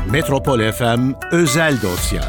Metropol FM özel dosya.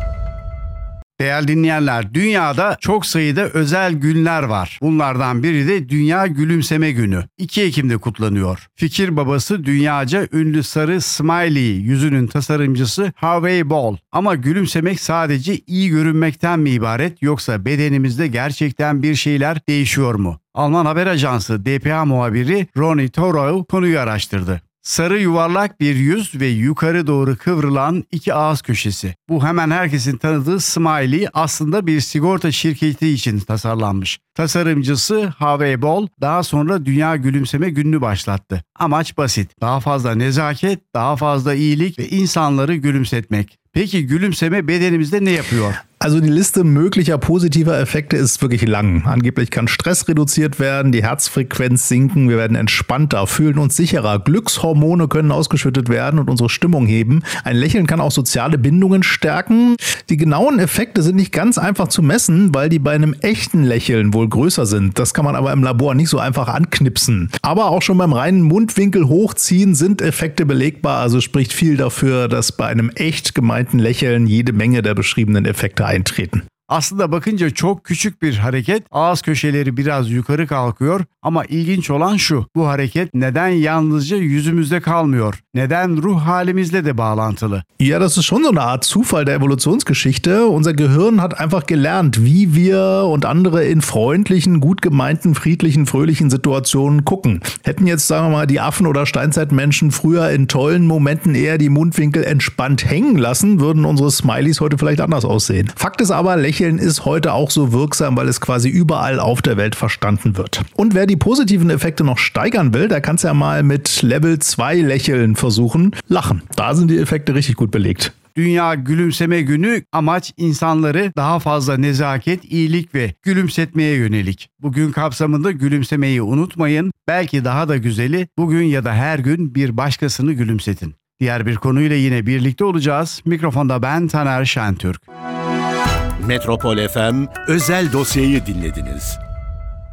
Değerli dinleyenler, dünyada çok sayıda özel günler var. Bunlardan biri de Dünya Gülümseme Günü. 2 Ekim'de kutlanıyor. Fikir babası dünyaca ünlü sarı smiley yüzünün tasarımcısı Uwe Boll. Ama gülümsemek sadece iyi görünmekten mi ibaret, yoksa bedenimizde gerçekten bir şeyler değişiyor mu? Alman haber ajansı dpa muhabiri Ronny Thorau konuyu araştırdı. Sarı yuvarlak bir yüz ve yukarı doğru kıvrılan 2 ağız köşesi. Bu hemen herkesin tanıdığı smiley aslında bir sigorta şirketi için tasarlanmış. Tasarımcısı Uwe Boll daha sonra Dünya Gülümseme Günü'nü başlattı. Amaç basit: daha fazla nezaket, daha fazla iyilik ve insanları gülümsetmek. Peki gülümseme bedenimizde ne yapıyor? Also die Liste möglicher positiver Effekte ist wirklich lang. Angeblich kann Stress reduziert werden, die Herzfrequenz sinken, wir werden entspannter, fühlen uns sicherer, Glückshormone können ausgeschüttet werden und unsere Stimmung heben. Ein Lächeln kann auch soziale Bindungen stärken. Die genauen Effekte sind nicht ganz einfach zu messen, weil die bei einem echten Lächeln wohl größer sind. Das kann man aber im Labor nicht so einfach anknipsen. Aber auch schon beim reinen Mundwinkel hochziehen sind Effekte belegbar, also spricht viel dafür, dass bei einem echt gemeinten Lächeln jede Menge der beschriebenen Effekte eintreten. Aslında bakınca çok küçük bir hareket, ağız köşeleri biraz yukarı kalkıyor ama ilginç olan şu: bu hareket neden yalnızca yüzümüzde kalmıyor? Neden ruh halimizle de bağlantılı? Ja, das ist schon so eine Art Zufall der Evolutionsgeschichte. Unser Gehirn hat einfach gelernt, wie wir und andere in freundlichen, gut gemeinten, friedlichen, fröhlichen Situationen gucken. Hätten jetzt, sagen wir mal, die Affen oder Steinzeitmenschen früher in tollen Momenten eher die Mundwinkel entspannt hängen lassen, würden unsere Smileys heute vielleicht anders aussehen. Fakt ist aber, Lächeln ist heute auch so wirksam, weil es quasi überall auf der Welt verstanden wird. Und wer die positiven Effekte noch steigern will, der kann es ja mal mit Level 2 Lächeln versuchen. Lachen. Da sind die Effekte richtig gut belegt. Dünya Gülümseme Günü amaç insanları daha fazla nezaket, iyilik ve gülümsetmeye yönelik. Bugün kapsamında gülümsemeyi unutmayın. Belki daha da güzeli, bugün ya da her gün bir başkasını gülümsetin. Diğer bir konuyla yine birlikte olacağız. Mikrofonda ben Taner Şentürk. Metropol FM özel dosyayı dinlediniz.